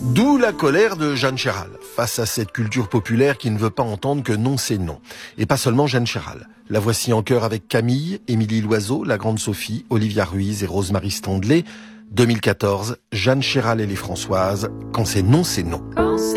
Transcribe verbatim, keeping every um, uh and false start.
D'où la colère de Jeanne Chéral, face à cette culture populaire qui ne veut pas entendre que non c'est non. Et pas seulement Jeanne Chéral. La voici en chœur avec Camille, Émilie Loiseau, la grande Sophie, Olivia Ruiz et Rosemarie Standley. deux mille quatorze, Jeanne Chéral et les Françoises, quand c'est non c'est non. Quand c'est